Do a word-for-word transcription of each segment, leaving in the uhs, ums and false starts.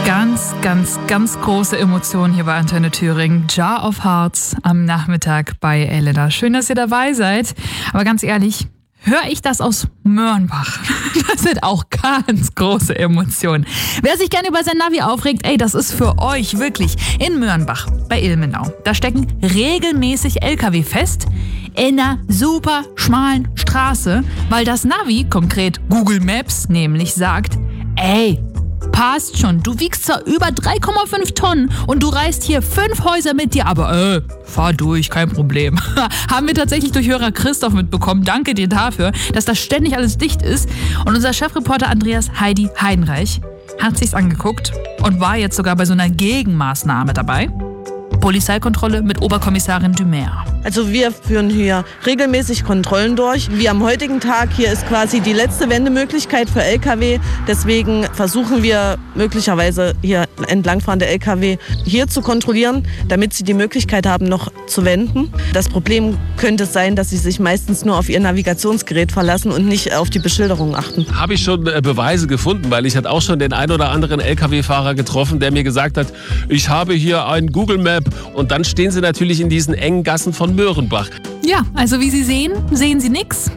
Ganz, ganz, ganz große Emotionen hier bei Antenne Thüringen. Jar of Hearts am Nachmittag bei Elena. Schön, dass ihr dabei seid. Aber ganz ehrlich, höre ich das aus Mörnbach? Das sind auch ganz große Emotionen. Wer sich gerne über sein Navi aufregt, ey, das ist für euch wirklich in Mörnbach bei Ilmenau. Da stecken regelmäßig L K W fest in einer super schmalen Straße, weil das Navi, konkret Google Maps, nämlich sagt, ey, passt schon, du wiegst zwar über drei Komma fünf Tonnen und du reißt hier fünf Häuser mit dir, aber äh, fahr durch, kein Problem. Haben wir tatsächlich durch Hörer Christoph mitbekommen. Danke dir dafür, dass das ständig alles dicht ist. Und unser Chefreporter Andreas Heidi Heidenreich hat sich's angeguckt und war jetzt sogar bei so einer Gegenmaßnahme dabei. Polizeikontrolle mit Oberkommissarin Dumer. Also wir führen hier regelmäßig Kontrollen durch. Wie am heutigen Tag, hier ist quasi die letzte Wendemöglichkeit für L K W. Deswegen versuchen wir möglicherweise hier entlangfahrende L K W hier zu kontrollieren, damit sie die Möglichkeit haben, noch zu wenden. Das Problem könnte sein, dass sie sich meistens nur auf ihr Navigationsgerät verlassen und nicht auf die Beschilderung achten. Habe ich schon äh, Beweise gefunden, weil ich hatte auch schon den ein oder anderen L K W-Fahrer getroffen, der mir gesagt hat, ich habe hier ein Google Map. Und dann stehen sie natürlich in diesen engen Gassen von Möhrenbach. Ja, also wie Sie sehen, sehen Sie nichts.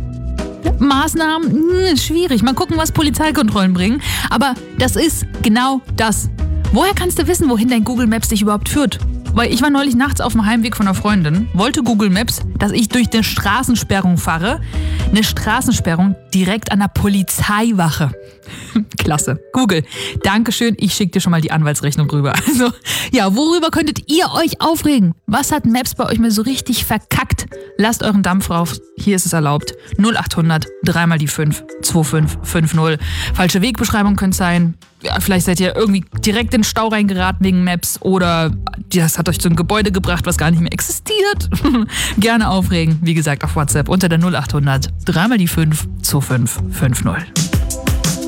Maßnahmen, mh, schwierig. Mal gucken, was Polizeikontrollen bringen. Aber das ist genau das. Woher kannst du wissen, wohin dein Google Maps dich überhaupt führt? Weil ich war neulich nachts auf dem Heimweg von einer Freundin, wollte Google Maps, dass ich durch eine Straßensperrung fahre. Eine Straßensperrung direkt an der Polizeiwache. Klasse. Google, Dankeschön, ich schicke dir schon mal die Anwaltsrechnung rüber. Also, ja, worüber könntet ihr euch aufregen? Was hat Maps bei euch mal so richtig verkackt? Lasst euren Dampf rauf, hier ist es erlaubt. null achthundert, dreimal die fünf, zwei fünf fünf null. Falsche Wegbeschreibung könnte sein. Ja, vielleicht seid ihr irgendwie direkt in den Stau reingeraten wegen Maps oder das hat euch zu einem Gebäude gebracht, was gar nicht mehr existiert. Gerne aufregen, wie gesagt, auf WhatsApp unter der null achthundert, dreimal die fünf, zwei fünf fünf null.